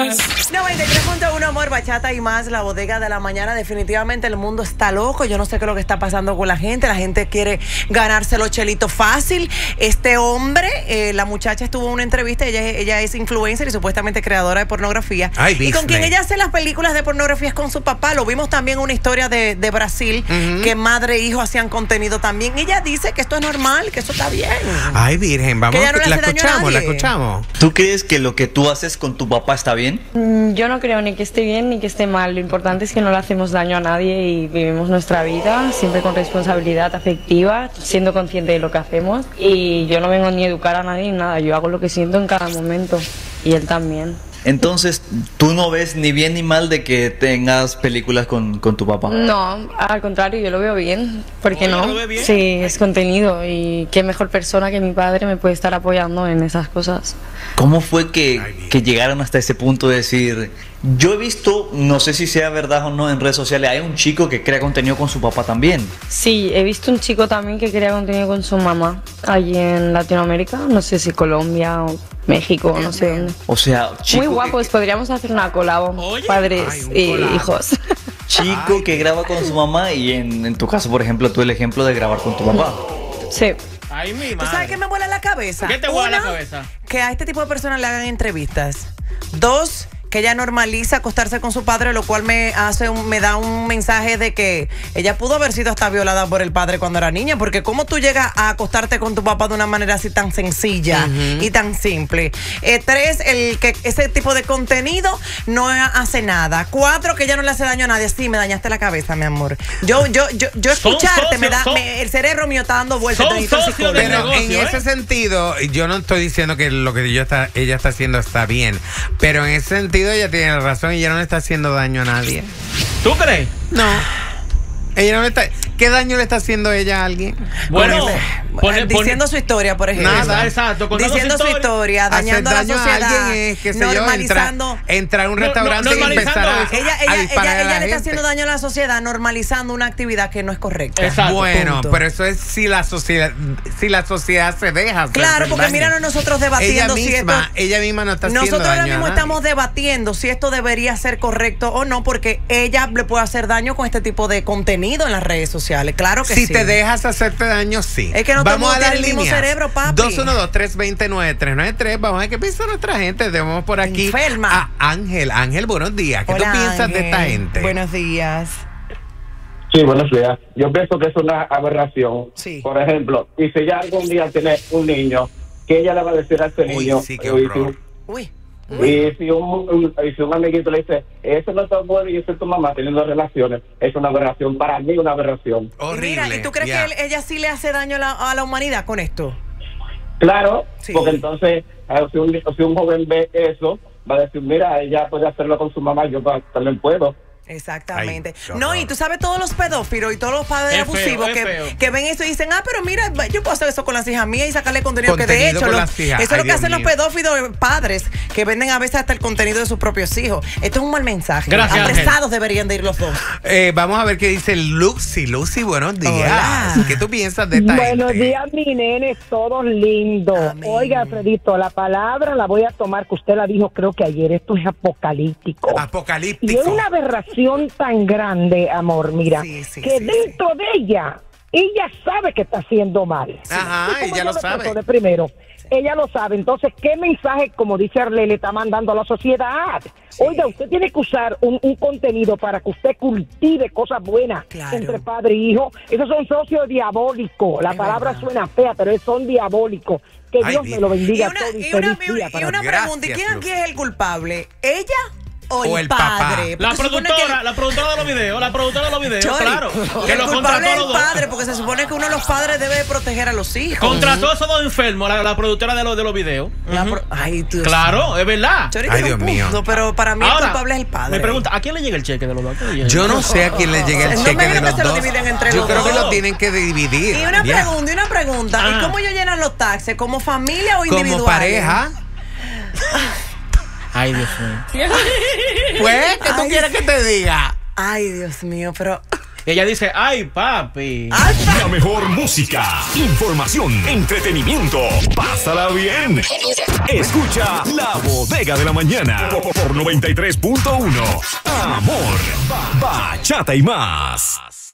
93.1 Amor, Bachata y más, la bodega de la mañana. Definitivamente el mundo está loco. Yo no sé qué es lo que está pasando con la gente. La gente quiere ganarse los chelitos fácil. Este hombre, la muchacha estuvo en una entrevista. Ella es influencer y supuestamente creadora de pornografía. Y con quien ella hace las películas de pornografía es con su papá. Lo vimos también en una historia de Brasil, que madre e hijo hacían contenido también. Ella dice que esto es normal, que eso está bien. Ay, Virgen, vamos, la escuchamos. ¿Tú crees que lo que tú haces con tu papá está bien? Yo no creo ni que esté bien ni que esté mal. Lo importante es que no le hacemos daño a nadie y vivimos nuestra vida siempre con responsabilidad afectiva, siendo consciente de lo que hacemos. Y yo no vengo ni a educar a nadie ni nada. Yo hago lo que siento en cada momento y él también. Entonces, ¿tú no ves ni bien ni mal de que tengas películas con tu papá? No, al contrario, yo lo veo bien. ¿Por qué no? Sí, es contenido y qué mejor persona que mi padre me puede estar apoyando en esas cosas. ¿Cómo fue que llegaron hasta ese punto de decir... Yo he visto, no sé si sea verdad o no en redes sociales, hay un chico que crea contenido con su papá también. Sí, he visto un chico también que crea contenido con su mamá allí en Latinoamérica, no sé si Colombia o México, no sé dónde. O sea, chico... Muy guapos, podríamos hacer una colabo, padres e hijos. Chico que graba con su mamá y en tu caso, por ejemplo, tú el ejemplo de grabar con tu papá. Sí. Ay, mi madre. ¿Tú sabes qué me vuela la cabeza? ¿Qué te vuela la cabeza? Que a este tipo de personas le hagan entrevistas. 2, que ella normaliza acostarse con su padre, lo cual me da un mensaje de que ella pudo haber sido hasta violada por el padre cuando era niña, porque cómo tú llegas a acostarte con tu papá de una manera así tan sencilla y tan simple. 3, que ese tipo de contenido no hace nada. 4, que ella no le hace daño a nadie. Sí, me dañaste la cabeza, mi amor. Yo escucharte el cerebro mío está dando vueltas. Pero en ese sentido, yo no estoy diciendo que lo que ella está haciendo está bien, pero en ese sentido ella tiene razón y ella no le está haciendo daño a nadie. ¿Tú crees? No. Ella no le está... ¿Qué daño le está haciendo ella a alguien? Bueno, diciendo su historia, por ejemplo. Nada, exacto. Diciendo su historia, dañando a la sociedad. Normalizando. Entrar a un restaurante y empezar a disparar a la ella le está gente. haciendo daño a la sociedad normalizando una actividad que no es correcta. Exacto. Bueno, punto. pero eso es si la sociedad se deja hacer. Claro, porque míranos nosotros debatiendo ella misma no está haciendo daño. Nosotros ahora mismo a nadie. estamos debatiendo si esto debería ser correcto o no, porque ella le puede hacer daño con este tipo de contenido en las redes sociales. Claro que sí. Si te dejas hacerte daño, sí. Es que no vamos a dar el mismo cerebro, papi. 212-320-9393. Vamos a ver qué piensa nuestra gente. Tenemos por aquí enferma a Ángel. Ángel, buenos días. ¿Qué tú piensas de esta gente? Buenos días. Sí, buenos días. Yo pienso que es una aberración. Sí. Por ejemplo, y si ella algún día tiene un niño, que ella le va a decir a ese niño. Sí, qué horror. Y si un amiguito le dice, eso no está bueno y eso es tu mamá teniendo relaciones, es una aberración. Para mí, una aberración. Horrible. Mira, ¿y tú crees que ella sí le hace daño a la humanidad con esto? Claro, sí. Porque entonces, si un joven ve eso, va a decir, mira, ella puede hacerlo con su mamá, yo también puedo. Exactamente. No, y tú sabes todos los pedófilos y todos los padres abusivos que ven eso y dicen, pero mira, yo puedo hacer eso con las hijas mías y sacarle contenido que de hecho eso es lo que hacen los pedófilos padres, que venden a veces hasta el contenido de sus propios hijos. Esto es un mal mensaje. Gracias, apresados deberían de ir los dos. Vamos a ver qué dice Lucy. Lucy, buenos días. Hola. ¿Qué tú piensas de esta Buenos gente? días, mi nene, todos lindos. Amén. Oiga, Alfredito, la palabra la voy a tomar, que usted la dijo creo que ayer, esto es apocalíptico. Apocalíptico. Y es una aberración tan grande, amor, mira, que dentro de ella sabe que está haciendo mal. Ajá, ella lo sabe. De primero, ella lo sabe. Entonces, ¿qué mensaje, como dice Arley, le está mandando a la sociedad? Oiga, usted tiene que usar un contenido para que usted cultive cosas buenas entre padre e hijo. Esos son socios diabólicos. La palabra suena fea, pero son diabólicos. Que Dios me lo bendiga a todos. Y una pregunta, ¿y quién aquí es el culpable? ¿Ella o el padre? La productora de los videos, Chori, claro. Que el lo culpable contrató es a los el dos. padre, porque se supone que uno de los padres debe proteger a los hijos. Contrató a esos dos enfermos, la productora de los videos. Ay, Dios. Claro, es verdad. Chori, Ay, Dios mío. Pero para mí el culpable es el padre. Me pregunta, ¿a quién le llega el cheque de los dos? Yo no sé a quién le llega el cheque de los se lo dos. dividen entre Yo los creo dos. que lo tienen que dividir. Y una pregunta. ¿Y cómo ellos llenan los taxes? ¿Como familia o individual? Como pareja. Ay, Dios mío. Pues, ¿qué tú quieres que te diga? Ay, Dios mío, pero Ella dice, ay, papi. La mejor música, información, entretenimiento. Pásala bien. Escucha La Bodega de la Mañana por 93.1. Amor, bachata y más.